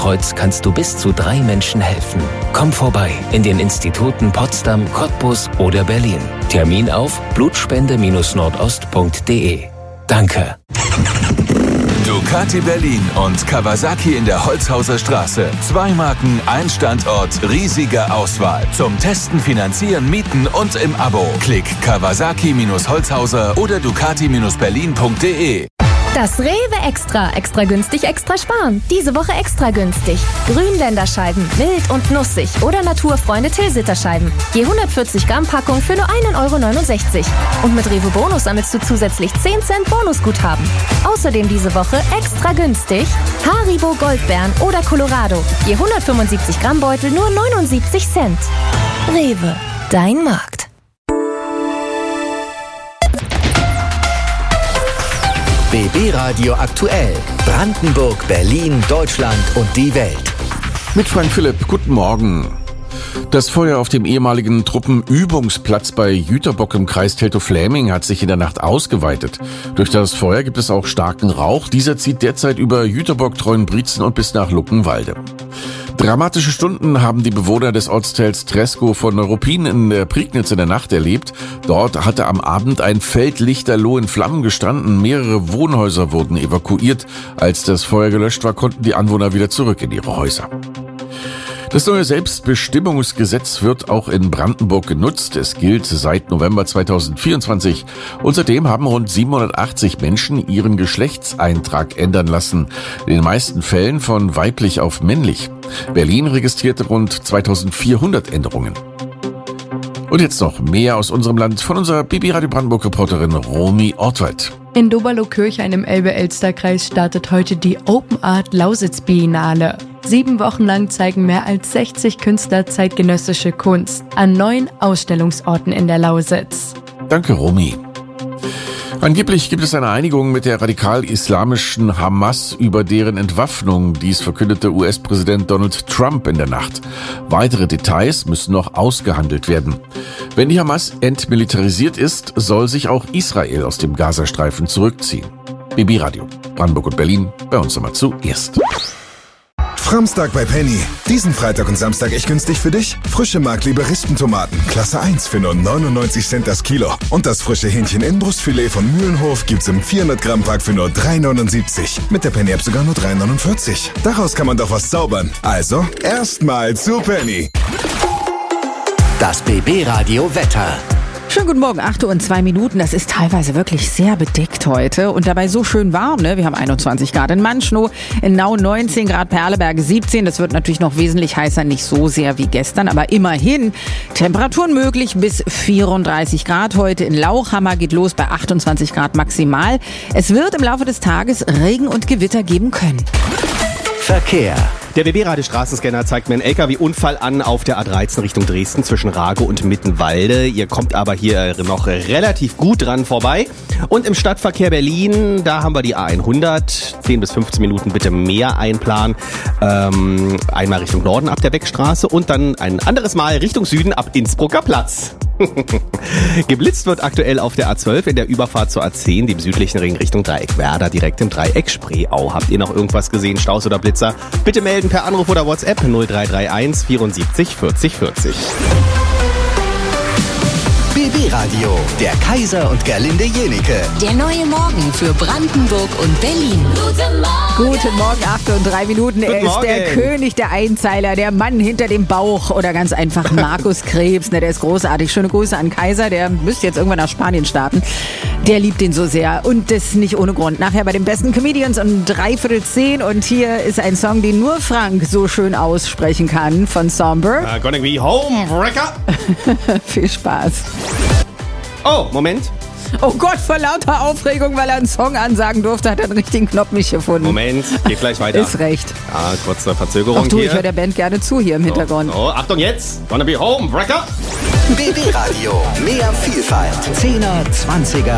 Kreuz kannst du bis zu 3 Menschen helfen. Komm vorbei in den Instituten Potsdam, Cottbus oder Berlin. Termin auf blutspende-nordost.de. Danke. Ducati Berlin und Kawasaki in der Holzhauser Straße. 2 Marken, ein Standort, riesige Auswahl. Zum Testen, Finanzieren, Mieten und im Abo. Klick Kawasaki-Holzhauser oder Ducati-Berlin.de. Das Rewe Extra. Extra günstig, extra sparen. Diese Woche extra günstig. Grünländerscheiben, mild und nussig oder Naturfreunde Tilsiterscheiben. Je 140 Gramm Packung für nur 1,69 €. Und mit Rewe Bonus sammelst du zusätzlich 10 Cent Bonusguthaben. Außerdem diese Woche extra günstig Haribo Goldbeeren oder Colorado. Je 175 Gramm Beutel nur 79 Cent. Rewe, dein Markt. BB Radio aktuell. Brandenburg, Berlin, Deutschland und die Welt. Mit Frank Philipp, guten Morgen. Das Feuer auf dem ehemaligen Truppenübungsplatz bei Jüterbock im Kreis Teltow-Fläming hat sich in der Nacht ausgeweitet. Durch das Feuer gibt es auch starken Rauch. Dieser zieht derzeit über Jüterbock, Treuenbrietzen und bis nach Luckenwalde. Dramatische Stunden haben die Bewohner des Ortsteils Treskow von Neuruppin in der Prignitz in der Nacht erlebt. Dort hatte am Abend ein Feld lichterloh in Flammen gestanden. Mehrere Wohnhäuser wurden evakuiert. Als das Feuer gelöscht war, konnten die Anwohner wieder zurück in ihre Häuser. Das neue Selbstbestimmungsgesetz wird auch in Brandenburg genutzt. Es gilt seit November 2024. Und seitdem haben rund 780 Menschen ihren Geschlechtseintrag ändern lassen. In den meisten Fällen von weiblich auf männlich. Berlin registrierte rund 2400 Änderungen. Und jetzt noch mehr aus unserem Land von unserer BB Radio Brandenburg-Reporterin Romy Ortwald. In Doberloh-Kirchhain im Elbe-Elster-Kreis startet heute die Open Art Lausitz Biennale. 7 Wochen lang zeigen mehr als 60 Künstler zeitgenössische Kunst an 9 Ausstellungsorten in der Lausitz. Danke, Romy. Angeblich gibt es eine Einigung mit der radikal-islamischen Hamas über deren Entwaffnung. Dies verkündete US-Präsident Donald Trump in der Nacht. Weitere Details müssen noch ausgehandelt werden. Wenn die Hamas entmilitarisiert ist, soll sich auch Israel aus dem Gazastreifen zurückziehen. BB Radio, Brandenburg und Berlin, bei uns immer zuerst. Framstag bei Penny. Diesen Freitag und Samstag echt günstig für dich? Frische Mark-Liberistentomaten, Klasse 1 für nur 99 Cent das Kilo. Und das frische Hähnchen-Innenbrustfilet von Mühlenhof gibt's im 400-Gramm-Pack für nur 3,79. Mit der Penny-App sogar nur 3,49. Daraus kann man doch was zaubern. Also, erstmal zu Penny. Das BB Radio Wetter. Schönen guten Morgen, 8:02 Uhr. Das ist teilweise wirklich sehr bedeckt heute und dabei so schön warm, ne? Wir haben 21 Grad in Manschnow, in Nau 19 Grad, Perleberge 17. Das wird natürlich noch wesentlich heißer, nicht so sehr wie gestern, aber immerhin Temperaturen möglich bis 34 Grad heute. In Lauchhammer geht los bei 28 Grad maximal. Es wird im Laufe des Tages Regen und Gewitter geben können. Verkehr. Der BB-Radio-Straßenscanner zeigt mir einen LKW-Unfall an auf der A13 Richtung Dresden zwischen Rage und Mittenwalde. Ihr kommt aber hier noch relativ gut dran vorbei. Und im Stadtverkehr Berlin, da haben wir die A100. 10 bis 15 Minuten bitte mehr einplanen. Einmal Richtung Norden ab der Beckstraße und dann ein anderes Mal Richtung Süden ab Innsbrucker Platz. Geblitzt wird aktuell auf der A12 in der Überfahrt zur A10, dem südlichen Ring Richtung Dreieckwerder, direkt im Dreieck Spreeau. Habt ihr noch irgendwas gesehen, Staus oder Blitzer? Bitte melden per Anruf oder WhatsApp 0331 74 40 40. BB Radio, der Kaiser und Gerlinde Jenike. Der neue Morgen für Brandenburg und Berlin. Guten Morgen, 8:03. Er ist der König der Einzeiler, der Mann hinter dem Bauch oder ganz einfach Markus Krebs. Ne, der ist großartig. Schöne Grüße an Kaiser, der müsste jetzt irgendwann nach Spanien starten. Der liebt ihn so sehr und das nicht ohne Grund. Nachher bei den besten Comedians um 9:45 und hier ist ein Song, den nur Frank so schön aussprechen kann, von Somber. Gonna be home, Wrecker. Viel Spaß. Oh, Moment. Oh Gott, vor lauter Aufregung, weil er einen Song ansagen durfte, hat er den richtigen Knopf nicht gefunden. Moment, geht gleich weiter. Ist recht. Ja, kurze Verzögerung Ach du, hier. ich höre der Band gerne zu hier im Hintergrund. Oh, Achtung jetzt. Gonna be home, Wrecker. BB Radio, mehr Vielfalt. 10er, 20er,